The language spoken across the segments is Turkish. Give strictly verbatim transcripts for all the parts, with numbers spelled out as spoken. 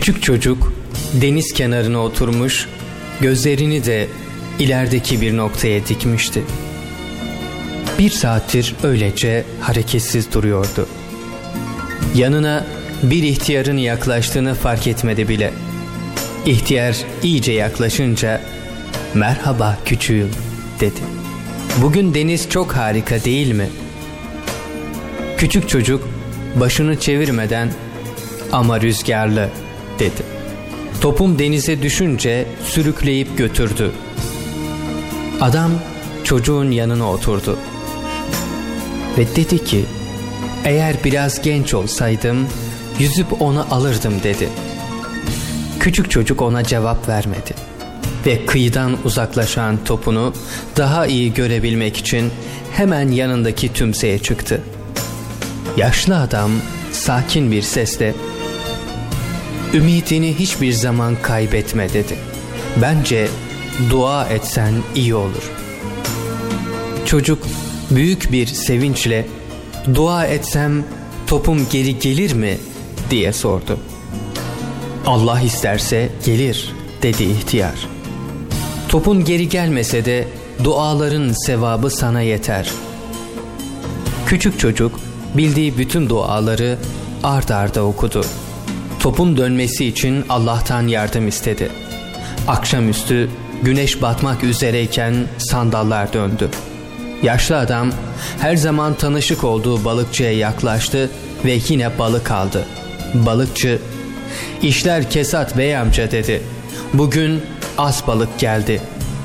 Küçük çocuk deniz kenarına oturmuş, gözlerini de ilerideki bir noktaya dikmişti. Bir saattir öylece hareketsiz duruyordu. Yanına bir ihtiyarın yaklaştığını fark etmedi bile. İhtiyar iyice yaklaşınca "Merhaba küçüğüm," dedi. "Bugün deniz çok harika değil mi?" Küçük çocuk başını çevirmeden "Ama rüzgarlı," dedi. Topum denize düşünce sürükleyip götürdü. Adam çocuğun yanına oturdu ve dedi ki, "Eğer biraz genç olsaydım yüzüp onu alırdım," dedi. Küçük çocuk ona cevap vermedi ve kıyıdan uzaklaşan topunu daha iyi görebilmek için hemen yanındaki tümseye çıktı. Yaşlı adam sakin bir sesle, "Ümidini hiçbir zaman kaybetme," dedi. "Bence dua etsen iyi olur." Çocuk büyük bir sevinçle, "Dua etsem topum geri gelir mi?" diye sordu. "Allah isterse gelir," dedi ihtiyar. "Topun geri gelmese de duaların sevabı sana yeter." Küçük çocuk bildiği bütün duaları ard arda okudu. Topun dönmesi için Allah'tan yardım istedi. Akşamüstü güneş batmak üzereyken sandallar döndü. Yaşlı adam her zaman tanışık olduğu balıkçıya yaklaştı ve yine balık aldı. Balıkçı, "İşler kesat bey amca," dedi. "Bugün az balık geldi."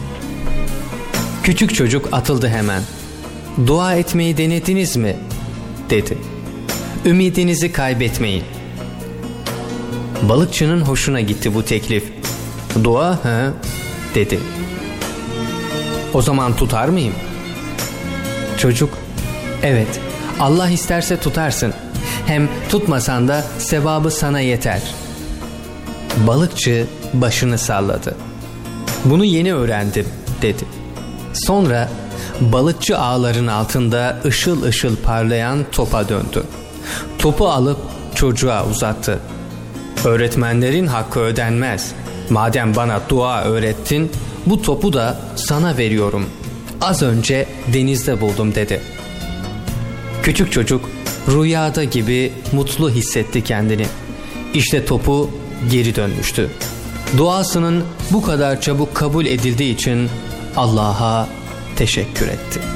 Küçük çocuk atıldı hemen. "Dua etmeyi denediniz mi?" dedi. "Ümidinizi kaybetmeyin." Balıkçının hoşuna gitti bu teklif. "Dua ha?" dedi. "O zaman tutar mıyım?" Çocuk, "Evet, Allah isterse tutarsın. Hem tutmasan da sevabı sana yeter." Balıkçı başını salladı. "Bunu yeni öğrendim," dedi. Sonra balıkçı ağların altında ışıl ışıl parlayan topa döndü. Topu alıp çocuğa uzattı. "Öğretmenlerin hakkı ödenmez. Madem bana dua öğrettin, bu topu da sana veriyorum. Az önce denizde buldum," dedi. Küçük çocuk rüyada gibi mutlu hissetti kendini. İşte topu geri dönmüştü. Duasının bu kadar çabuk kabul edildiği için Allah'a teşekkür etti.